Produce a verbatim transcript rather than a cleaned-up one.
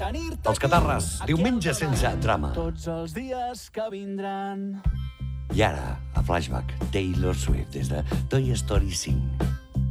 tenir-te Els Catarres, aquí, diumenge aquí al sense davant, drama. tots els dies que vindran. I ara, a Flashback, Taylor Swift des de Toy Story cinc.